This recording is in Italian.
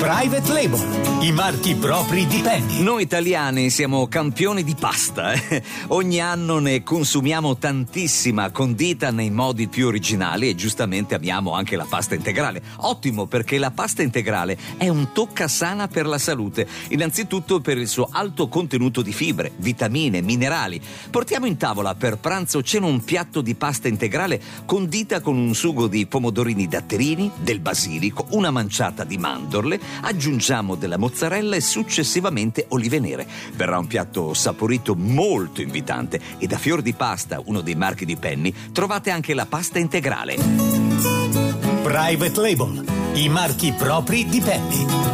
Private Label, i marchi propri di Penny. Noi italiani siamo campioni di pasta. Ogni anno ne consumiamo tantissima, condita nei modi più originali, e giustamente amiamo anche la pasta integrale. Ottimo, perché la pasta integrale è un toccasana per la salute. Innanzitutto per il suo alto contenuto di fibre, vitamine, minerali. Portiamo in tavola per pranzo o cena un piatto di pasta integrale condita con un sugo di pomodorini datterini, del basilico, una manciata di mandorle. Aggiungiamo della mozzarella e successivamente olive nere. Verrà un piatto saporito molto invitante, e da Fior di Pasta, uno dei marchi di Penny, trovate anche la pasta integrale. Private Label, i marchi propri di Penny.